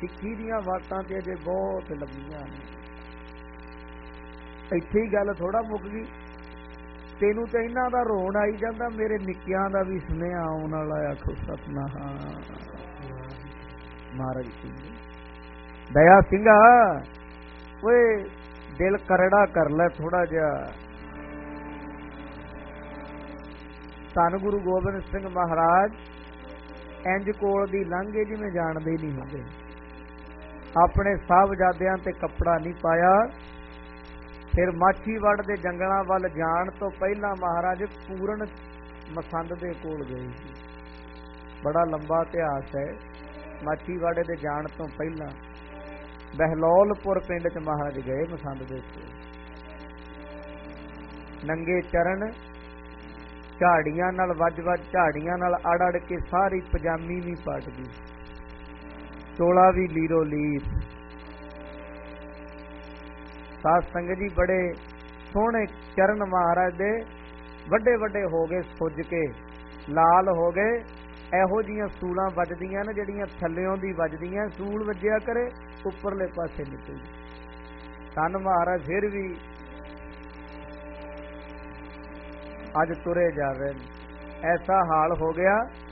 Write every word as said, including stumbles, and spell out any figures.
सिक्खी दीयां वाटां ते अजे बहुत लंबियां ने। इत्थे ही गल थोड़ा मुक गई। तेनू तो इन्हां दा रोण आई जांदा, मेरे निक्कियां दा भी सुनेहा आउण वाला आखो सतनाम। महाराज दया सिंघा ओए दिल करड़ा कर ले थोड़ा जिहा। धन गुरु गोबिंद सिंह महाराज इंज कोल दी लंघे जिवें जाणदे नहीं हुंदे। अपने साहबजादियां ते कपड़ा नहीं पाया। फिर माछीवाड़ दे जंगलां वल जाण तो पहला महाराज पूरन मसंद दे कोल गए। बड़ा लंबा इतिहास है। माछीवाड़े दे जाण तो पहला बहलौलपुर पिंड च महाराज गए मसंद दे कोल। नंगे चरण झाड़ियां नाल वज वज झाड़ियां नाल अड़ अड़ के सारी पजामी भी पट गई, चोला भी लीरो लीर। साध संगत जी बड़े सोहने चरण महाराज दे वड्डे वड्डे हो गए, सुज के लाल हो गए। ਇਹੋ जिहियां सूलां वजदियां ने जिहड़ियां थल्लियों दी वजदियां, सूल वज्जिया करे उपरले पासे निकल। धन महाराज फिर भी अज तुरे जा रहे। ऐसा हाल हो गया